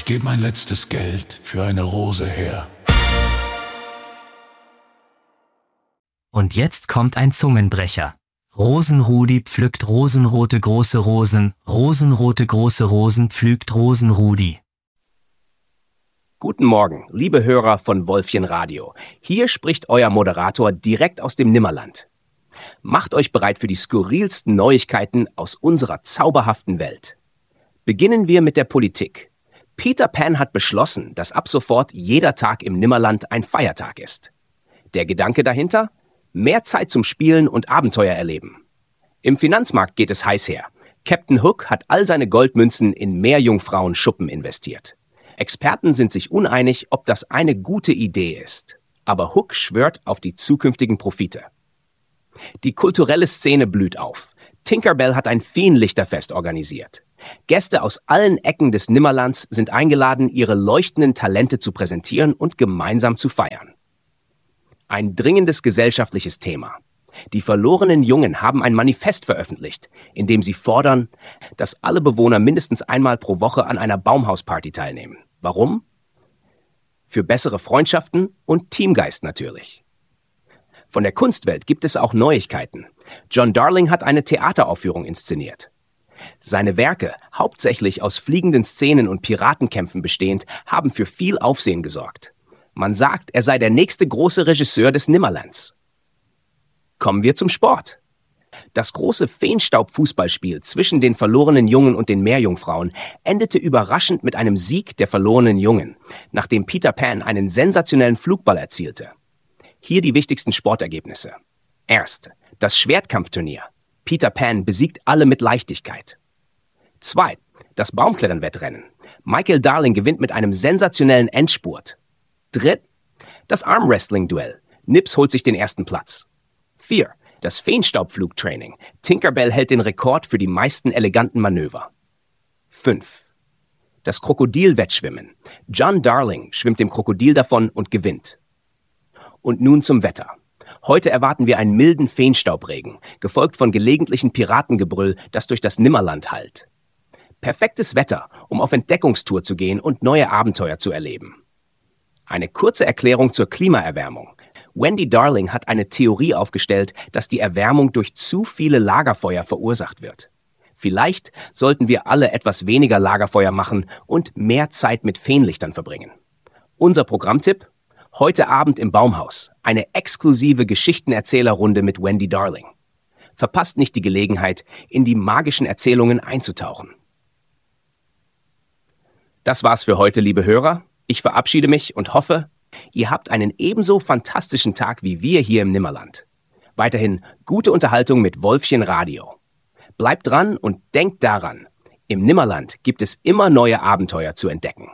Ich gebe mein letztes Geld für eine Rose her. Und jetzt kommt ein Zungenbrecher. Rosenrudi pflückt rosenrote große Rosen, rosenrote große Rosen pflügt Rosenrudi. Guten Morgen, liebe Hörer von Wolfchen Radio. Hier spricht euer Moderator direkt aus dem Nimmerland. Macht euch bereit für die skurrilsten Neuigkeiten aus unserer zauberhaften Welt. Beginnen wir mit der Politik. Peter Pan hat beschlossen, dass ab sofort jeder Tag im Nimmerland ein Feiertag ist. Der Gedanke dahinter? Mehr Zeit zum Spielen und Abenteuer erleben. Im Finanzmarkt geht es heiß her. Captain Hook hat all seine Goldmünzen in Meerjungfrauenschuppen investiert. Experten sind sich uneinig, ob das eine gute Idee ist. Aber Hook schwört auf die zukünftigen Profite. Die kulturelle Szene blüht auf. Tinkerbell hat ein Feenlichterfest organisiert. Gäste aus allen Ecken des Nimmerlands sind eingeladen, ihre leuchtenden Talente zu präsentieren und gemeinsam zu feiern. Ein dringendes gesellschaftliches Thema. Die verlorenen Jungen haben ein Manifest veröffentlicht, in dem sie fordern, dass alle Bewohner mindestens einmal pro Woche an einer Baumhausparty teilnehmen. Warum? Für bessere Freundschaften und Teamgeist natürlich. Von der Kunstwelt gibt es auch Neuigkeiten. John Darling hat eine Theateraufführung inszeniert. Seine Werke, hauptsächlich aus fliegenden Szenen und Piratenkämpfen bestehend, haben für viel Aufsehen gesorgt. Man sagt, er sei der nächste große Regisseur des Nimmerlands. Kommen wir zum Sport. Das große Feenstaub-Fußballspiel zwischen den verlorenen Jungen und den Meerjungfrauen endete überraschend mit einem Sieg der verlorenen Jungen, nachdem Peter Pan einen sensationellen Flugball erzielte. Hier die wichtigsten Sportergebnisse. Erst, das Schwertkampfturnier. Peter Pan besiegt alle mit Leichtigkeit. 2. Das Baumkletternwettrennen. Michael Darling gewinnt mit einem sensationellen Endspurt. 3. Das Armwrestling-Duell. Nips holt sich den ersten Platz. 4. Das Feenstaubflugtraining. Tinkerbell hält den Rekord für die meisten eleganten Manöver. 5. Das Krokodilwettschwimmen. John Darling schwimmt dem Krokodil davon und gewinnt. Und nun zum Wetter. Heute erwarten wir einen milden Feenstaubregen, gefolgt von gelegentlichen Piratengebrüll, das durch das Nimmerland hallt. Perfektes Wetter, um auf Entdeckungstour zu gehen und neue Abenteuer zu erleben. Eine kurze Erklärung zur Klimaerwärmung. Wendy Darling hat eine Theorie aufgestellt, dass die Erwärmung durch zu viele Lagerfeuer verursacht wird. Vielleicht sollten wir alle etwas weniger Lagerfeuer machen und mehr Zeit mit Feenlichtern verbringen. Unser Programmtipp? Heute Abend im Baumhaus. Eine exklusive Geschichtenerzählerrunde mit Wendy Darling. Verpasst nicht die Gelegenheit, in die magischen Erzählungen einzutauchen. Das war's für heute, liebe Hörer. Ich verabschiede mich und hoffe, ihr habt einen ebenso fantastischen Tag wie wir hier im Nimmerland. Weiterhin gute Unterhaltung mit Wolfchen Radio. Bleibt dran und denkt daran, im Nimmerland gibt es immer neue Abenteuer zu entdecken.